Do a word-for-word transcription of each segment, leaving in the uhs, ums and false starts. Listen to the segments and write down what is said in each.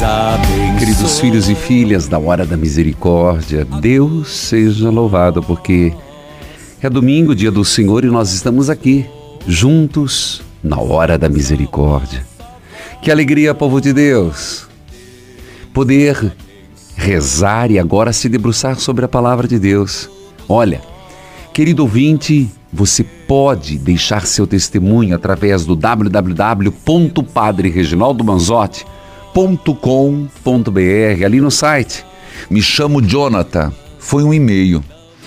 Queridos filhos e filhas da Hora da Misericórdia, Deus seja louvado, porque é domingo, dia do Senhor, e nós estamos aqui, juntos, na Hora da Misericórdia. Que alegria, povo de Deus, poder rezar e agora se debruçar sobre a Palavra de Deus. Olha, querido ouvinte, você pode deixar seu testemunho através do w w w ponto padre reginaldo manzotti ponto com ponto b r, ali no site. Me chamo Jonathan, foi um e-mail.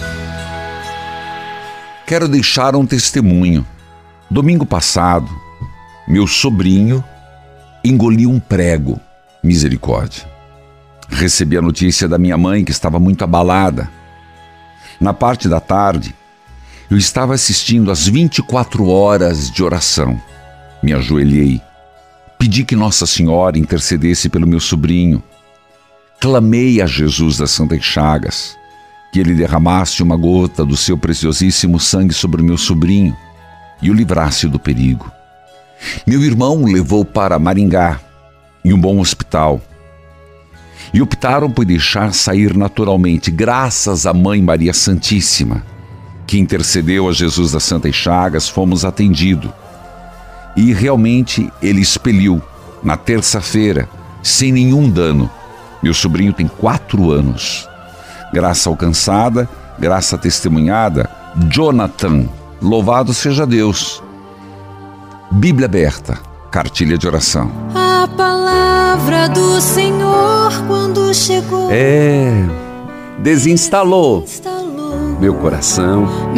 Quero deixar um testemunho. Domingo passado, meu sobrinho engoliu um prego. Misericórdia. Recebi a notícia da minha mãe, que estava muito abalada. Na parte da tarde, eu estava assistindo às vinte e quatro horas de oração. Me ajoelhei. Pedi que Nossa Senhora intercedesse pelo meu sobrinho. Clamei a Jesus das Santas Chagas, que Ele derramasse uma gota do seu preciosíssimo sangue sobre o meu sobrinho e o livrasse do perigo. Meu irmão o levou para Maringá, em um bom hospital, e optaram por deixar sair naturalmente, graças à Mãe Maria Santíssima, que intercedeu a Jesus das Santas Chagas. Fomos atendidos. E realmente ele expeliu, na terça-feira, sem nenhum dano. Meu sobrinho tem quatro anos. Graça alcançada, graça testemunhada, Jonathan, louvado seja Deus. Bíblia aberta, cartilha de oração. A palavra do Senhor quando chegou. É, desinstalou instalou meu coração.